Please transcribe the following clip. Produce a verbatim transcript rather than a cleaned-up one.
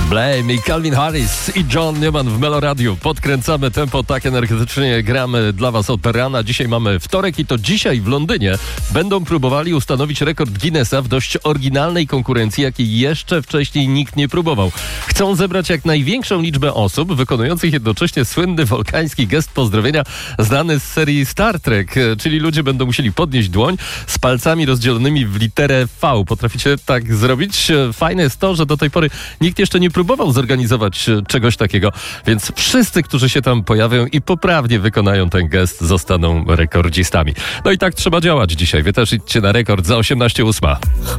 Blame i Calvin Harris i John Newman w Meloradiu. Podkręcamy tempo, tak energetycznie gramy dla was od rana. Dzisiaj mamy wtorek i to dzisiaj w Londynie będą próbowali ustanowić rekord Guinnessa w dość oryginalnej konkurencji, jakiej jeszcze wcześniej nikt nie próbował. Chcą zebrać jak największą liczbę osób wykonujących jednocześnie słynny wulkański gest pozdrowienia znany z serii Star Trek, czyli ludzie będą musieli podnieść dłoń z palcami rozdzielonymi w literę V. Potraficie tak zrobić? Fajne jest to, że do tej pory nikt jeszcze nie próbował zorganizować czegoś takiego, więc wszyscy, którzy się tam pojawią i poprawnie wykonają ten gest, zostaną rekordzistami. No i tak trzeba działać dzisiaj. Wy też idźcie na rekord za osiemnaście ósma.